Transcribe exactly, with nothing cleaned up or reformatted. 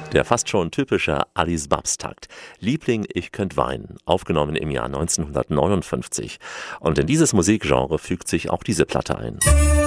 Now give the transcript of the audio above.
Der fast schon typische Alice-Babs-Takt. Liebling, ich könnt weinen, aufgenommen im Jahr neunzehnhundertneunundfünfzig. Und in dieses Musikgenre fügt sich auch diese Platte ein.